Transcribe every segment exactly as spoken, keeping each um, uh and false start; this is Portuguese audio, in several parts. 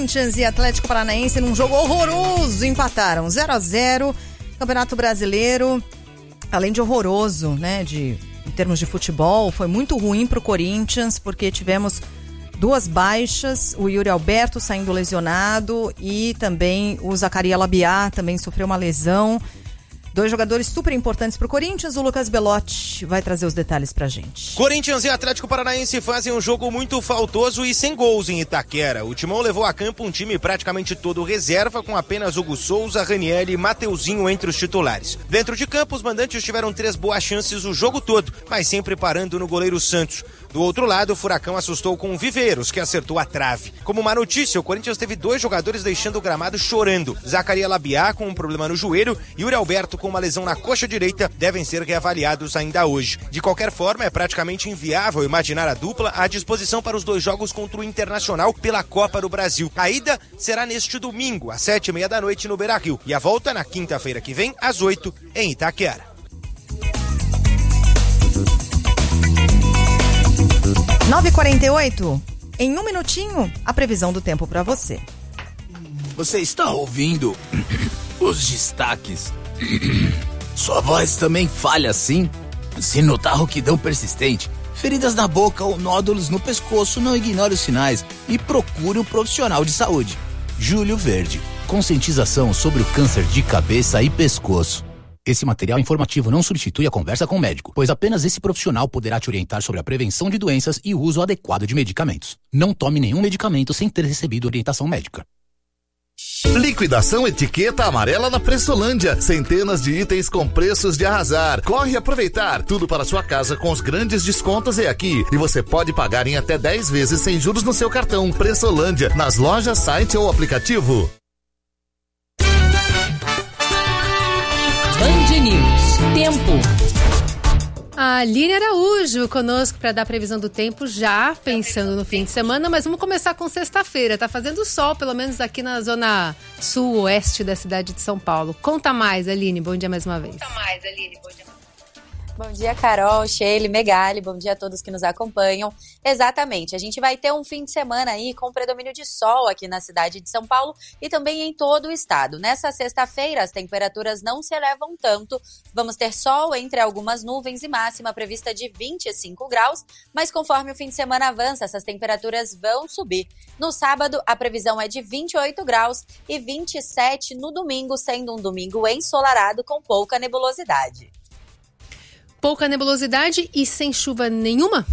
Corinthians e Atlético Paranaense num jogo horroroso, empataram zero a zero. Campeonato Brasileiro, além de horroroso, né, de, em termos de futebol, foi muito ruim pro Corinthians, porque tivemos duas baixas, o Yuri Alberto saindo lesionado e também o Zacarias Labiá também sofreu uma lesão. Dois jogadores super importantes pro Corinthians. O Lucas Belotti vai trazer os detalhes pra gente. Corinthians e Atlético Paranaense fazem um jogo muito faltoso e sem gols em Itaquera. O Timão levou a campo um time praticamente todo reserva, com apenas Hugo Souza, Ranieri e Mateuzinho entre os titulares. Dentro de campo, os mandantes tiveram três boas chances o jogo todo, mas sempre parando no goleiro Santos. Do outro lado, o Furacão assustou com o Viveiros, que acertou a trave. Como uma notícia, o Corinthians teve dois jogadores deixando o gramado chorando. Zacarias Labiá com um problema no joelho e Yuri Alberto com uma lesão na coxa direita devem ser reavaliados ainda hoje. De qualquer forma, é praticamente inviável imaginar a dupla à disposição para os dois jogos contra o Internacional pela Copa do Brasil. A ida será neste domingo, às sete e meia da noite no Beira-Rio, e a volta na quinta-feira que vem, às oito, em Itaquera. nove e quarenta e oito, em um minutinho, a previsão do tempo para você. Você está ouvindo os destaques? Sua voz também falha assim? Se notar rouquidão persistente, feridas na boca ou nódulos no pescoço, não ignore os sinais e procure um profissional de saúde. Júlio Verde, conscientização sobre o câncer de cabeça e pescoço. Esse material informativo não substitui a conversa com o médico, pois apenas esse profissional poderá te orientar sobre a prevenção de doenças e o uso adequado de medicamentos. Não tome nenhum medicamento sem ter recebido orientação médica. Liquidação Etiqueta Amarela na Pressolândia. Centenas de itens com preços de arrasar. Corre aproveitar. Tudo para sua casa com os grandes descontos é aqui. E você pode pagar em até dez vezes sem juros no seu cartão. Pressolândia, nas lojas, site ou aplicativo. Band News. Tempo. A Aline Araújo conosco para dar a previsão do tempo, já pensando no fim de semana, mas vamos começar com sexta-feira. Tá fazendo sol, pelo menos aqui na zona sul-oeste da cidade de São Paulo. Conta mais, Aline. Bom dia mais uma vez. Conta mais, Aline. Bom dia. Bom dia, Carol, Sheila, Megali, bom dia a todos que nos acompanham. Exatamente, a gente vai ter um fim de semana aí com predomínio de sol aqui na cidade de São Paulo e também em todo o estado. Nessa sexta-feira, as temperaturas não se elevam tanto, vamos ter sol entre algumas nuvens e máxima prevista de vinte e cinco graus, mas conforme o fim de semana avança, essas temperaturas vão subir. No sábado, a previsão é de vinte e oito graus e vinte e sete no domingo, sendo um domingo ensolarado com pouca nebulosidade. Pouca nebulosidade e sem chuva nenhuma?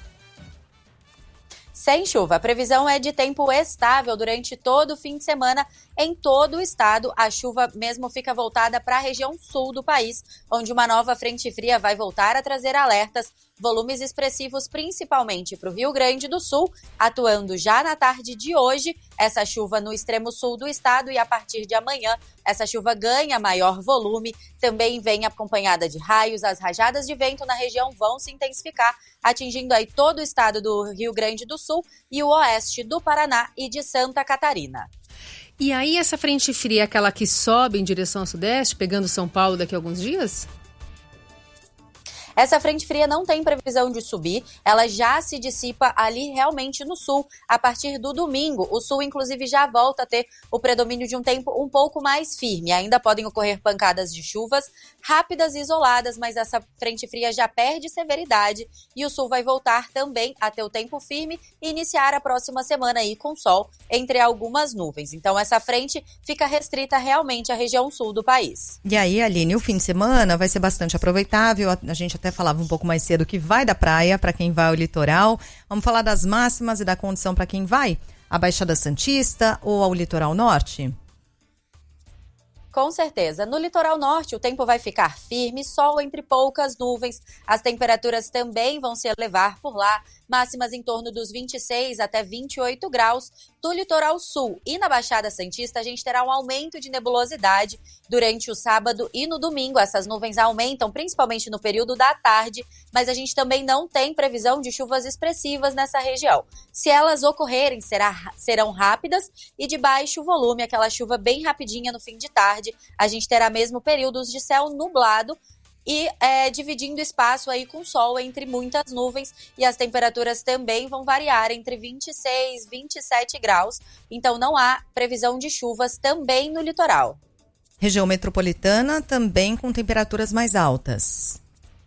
Sem chuva. A previsão é de tempo estável durante todo o fim de semana em todo o estado. A chuva mesmo fica voltada para a região sul do país, onde uma nova frente fria vai voltar a trazer alertas, volumes expressivos principalmente para o Rio Grande do Sul, atuando já na tarde de hoje, essa chuva no extremo sul do estado, e a partir de amanhã essa chuva ganha maior volume, também vem acompanhada de raios. As rajadas de vento na região vão se intensificar, atingindo aí todo o estado do Rio Grande do Sul e o oeste do Paraná e de Santa Catarina. E aí essa frente fria é aquela que sobe em direção ao sudeste, pegando São Paulo daqui a alguns dias? Essa frente fria não tem previsão de subir, ela já se dissipa ali realmente no sul, a partir do domingo. O sul, inclusive, já volta a ter o predomínio de um tempo um pouco mais firme. Ainda podem ocorrer pancadas de chuvas rápidas e isoladas, mas essa frente fria já perde severidade e o sul vai voltar também a ter o tempo firme e iniciar a próxima semana aí com sol entre algumas nuvens. Então essa frente fica restrita realmente à região sul do país. E aí, Aline, o fim de semana vai ser bastante aproveitável. A gente até falava um pouco mais cedo que vai da praia para quem vai ao litoral. Vamos falar das máximas e da condição para quem vai à Baixada Santista ou ao litoral norte? Com certeza. No litoral norte, o tempo vai ficar firme, sol entre poucas nuvens. As temperaturas também vão se elevar por lá, máximas em torno dos vinte e seis até vinte e oito graus. Do litoral sul e na Baixada Santista, a gente terá um aumento de nebulosidade durante o sábado e no domingo. Essas nuvens aumentam, principalmente no período da tarde, mas a gente também não tem previsão de chuvas expressivas nessa região. Se elas ocorrerem, será, serão rápidas e de baixo volume, aquela chuva bem rapidinha no fim de tarde. A gente terá mesmo períodos de céu nublado e é, dividindo espaço aí com sol entre muitas nuvens, e as temperaturas também vão variar entre vinte e seis e vinte e sete graus, então não há previsão de chuvas também no litoral. Região metropolitana também com temperaturas mais altas.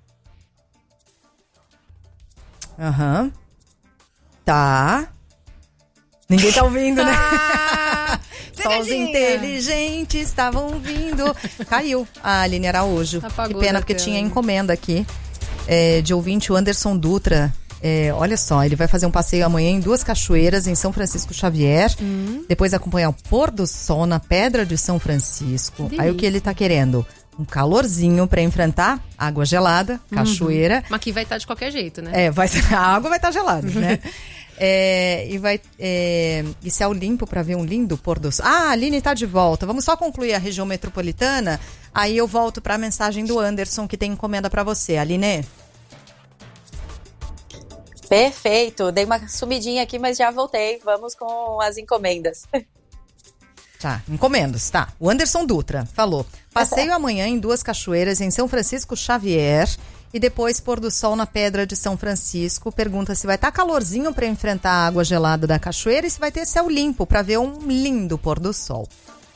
Aham. Uhum. Tá. Ninguém tá ouvindo, né? Ah, só os inteligentes estavam ouvindo. Caiu a Aline Araújo. Apagou, que pena, porque tela. Tinha encomenda aqui é, de ouvinte, o Anderson Dutra. É, olha só, ele vai fazer um passeio amanhã em duas cachoeiras em São Francisco Xavier. Hum. Depois acompanhar o pôr do sol na Pedra de São Francisco. Delícia. Aí o que ele tá querendo? Um calorzinho pra enfrentar água gelada, cachoeira. Uhum. Mas que vai estar tá de qualquer jeito, né? É, vai, a água vai estar tá gelada, né? É, e vai é, e céu limpo para ver um lindo pôr do sol. Ah, a Aline tá de volta. Vamos só concluir a região metropolitana. Aí eu volto para a mensagem do Anderson, que tem encomenda para você, Aline. Perfeito. Dei uma sumidinha aqui, mas já voltei. Vamos com as encomendas. Tá, encomendas, tá. O Anderson Dutra falou: passeio amanhã em duas cachoeiras em São Francisco Xavier. E depois pôr do sol na Pedra de São Francisco. Pergunta se vai estar tá calorzinho para enfrentar a água gelada da cachoeira e se vai ter céu limpo para ver um lindo pôr do sol.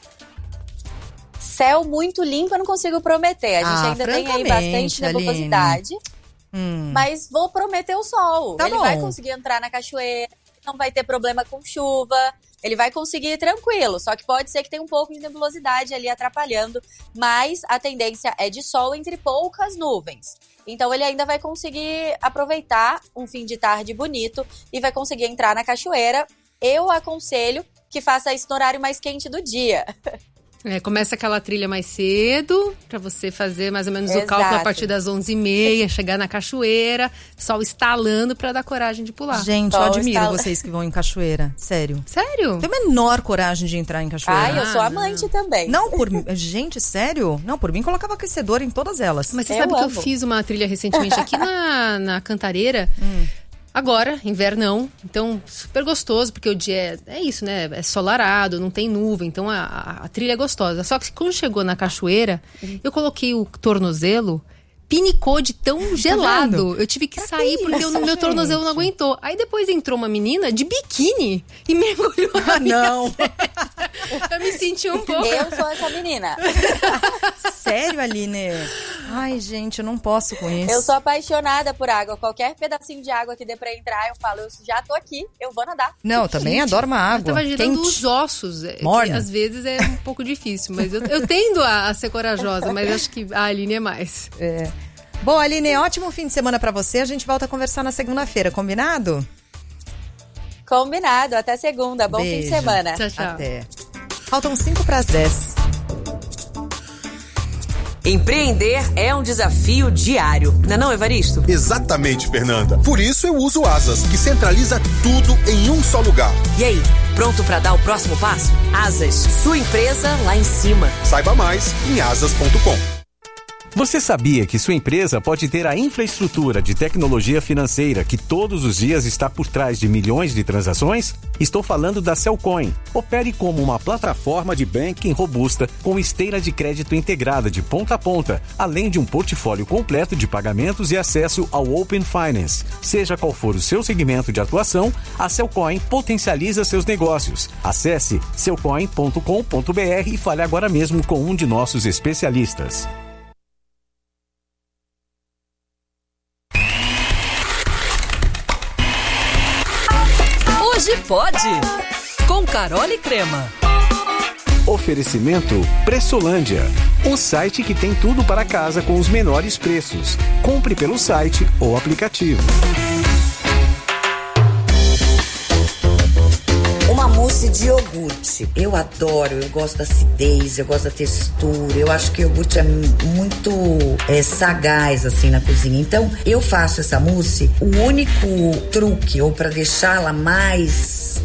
Céu muito limpo eu não consigo prometer. A gente ah, ainda tem aí bastante nebulosidade. Hum. Mas vou prometer o sol. Tá Ele bom. vai conseguir entrar na cachoeira, não vai ter problema com chuva. Ele vai conseguir ir tranquilo, só que pode ser que tenha um pouco de nebulosidade ali atrapalhando. Mas a tendência é de sol entre poucas nuvens. Então ele ainda vai conseguir aproveitar um fim de tarde bonito e vai conseguir entrar na cachoeira. Eu aconselho que faça isso no horário mais quente do dia. É, começa aquela trilha mais cedo, pra você fazer mais ou menos Exato. o cálculo a partir das onze e meia, chegar na cachoeira, sol estalando pra dar coragem de pular. Gente, sol eu admiro estala... vocês que vão em cachoeira, sério. Sério? Tenho a menor coragem de entrar em cachoeira. Ah, eu sou amante ah, também. Não, por gente, sério? Não, por mim colocava aquecedor em todas elas. Mas você eu sabe amo. que eu fiz uma trilha recentemente aqui na, na Cantareira? Hum. Agora, invernão, então super gostoso, porque o dia é, é isso, né? É solarado, não tem nuvem, então a, a, a trilha é gostosa. Só que quando chegou na cachoeira, uhum. eu coloquei o tornozelo, pinicou de tão gelado. Tá eu tive que sair porque o meu tornozelo não aguentou. Aí depois entrou uma menina de biquíni e mergulhou na ah, minha não. Eu me senti um pouco... Eu sou essa menina. Sério, Aline? Ai, gente, eu não posso com isso. Eu sou apaixonada por água. Qualquer pedacinho de água que dê pra entrar, eu falo, eu já tô aqui, eu vou nadar. Não, eu também gente, adoro uma água. Eu tava girando os ossos. Morna. Que às vezes é um pouco difícil, mas eu, eu tendo a, a ser corajosa, mas acho que a Aline é mais. É. Bom, Aline, ótimo fim de semana pra você. A gente volta a conversar na segunda-feira, combinado? Combinado, até segunda. Bom Beijo. fim de semana. Tchau, tchau. Até. Faltam cinco para as dez. Empreender é um desafio diário, não é não, Evaristo? Exatamente, Fernanda. Por isso eu uso Asas, que centraliza tudo em um só lugar. E aí, pronto para dar o próximo passo? Asas, sua empresa lá em cima. Saiba mais em asas ponto com. Você sabia que sua empresa pode ter a infraestrutura de tecnologia financeira que todos os dias está por trás de milhões de transações? Estou falando da Cellcoin. Opere como uma plataforma de banking robusta com esteira de crédito integrada de ponta a ponta, além de um portfólio completo de pagamentos e acesso ao Open Finance. Seja qual for o seu segmento de atuação, a Cellcoin potencializa seus negócios. Acesse cellcoin ponto com ponto b r e fale agora mesmo com um de nossos especialistas. Hoje pode, com Carol e Crema. Oferecimento Pressolândia, o site que tem tudo para casa com os menores preços. Compre pelo site ou aplicativo. Uma mousse de iogurte. Eu adoro, eu gosto da acidez, eu gosto da textura. Eu acho que o iogurte é muito é, sagaz assim na cozinha. Então, eu faço essa mousse. O único truque, ou para deixá-la mais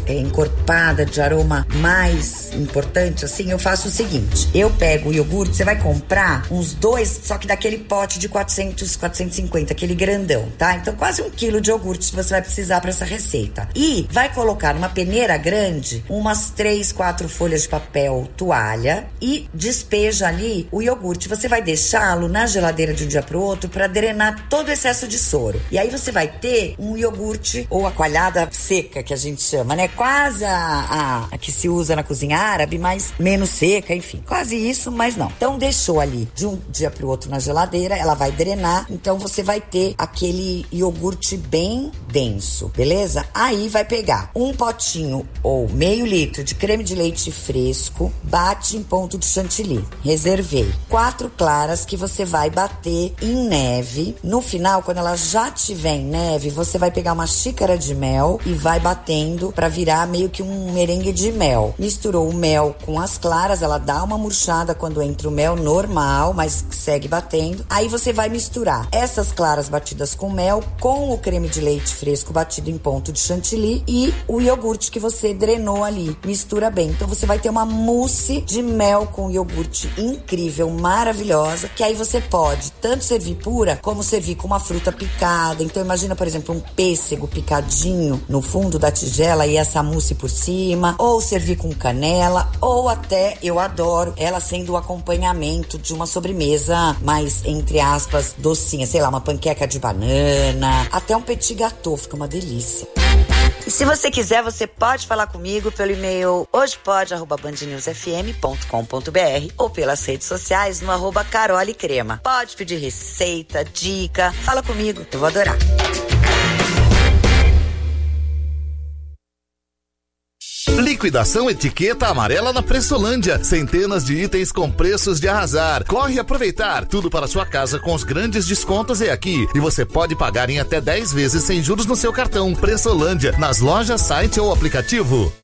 é, encorpada, de aroma mais importante, assim, eu faço o seguinte. Eu pego o iogurte, você vai comprar uns dois, só que daquele pote de quatrocentos, quatrocentos e cinquenta, aquele grandão, tá? Então quase um quilo de iogurte você vai precisar para essa receita. E vai colocar numa peneira grande umas três, quatro folhas de papel toalha e despeja ali o iogurte. Você vai deixá-lo na geladeira de um dia pro outro para drenar todo o excesso de soro. E aí você vai ter um iogurte ou a coalhada seca, que a gente chama, né? Quase a, a, a que se usa na cozinha árabe, mas menos seca, enfim. Quase isso, mas não. Então deixou ali de um dia pro outro na geladeira, ela vai drenar, então você vai ter aquele iogurte bem denso, beleza? Aí vai pegar um potinho ou meio litro de creme de leite fresco, bate em ponto de chantilly. Reservei quatro claras que você vai bater em neve. No final, quando ela já tiver em neve, você vai pegar uma xícara de mel e vai batendo para virar meio que um merengue de mel. Misturou o mel com as claras, ela dá uma murchada quando entra o mel normal, mas segue batendo. Aí você vai misturar essas claras batidas com mel com o creme de leite fresco batido em ponto de chantilly e o iogurte que você drenou ali. Mistura bem. Então você vai ter uma mousse de mel com iogurte incrível, maravilhosa, que aí você pode tanto servir pura como servir com uma fruta picada. Então imagina, por exemplo, um pêssego picadinho no fundo da tigela e essa mousse por cima, ou servir com canela, ou até, eu adoro, ela sendo o acompanhamento de uma sobremesa mais, entre aspas, docinha, sei lá, uma panqueca de banana, até um petit gâteau, fica uma delícia. E se você quiser, você pode falar comigo pelo e-mail hojepod arroba band news f m ponto com ponto b r ou pelas redes sociais no arroba Carole Crema. Pode pedir receita, dica, fala comigo, eu vou adorar. Liquidação Etiqueta Amarela na Pressolândia. Centenas de itens com preços de arrasar. Corre aproveitar. Tudo para sua casa com os grandes descontos é aqui. E você pode pagar em até dez vezes sem juros no seu cartão. Pressolândia, nas lojas, site ou aplicativo.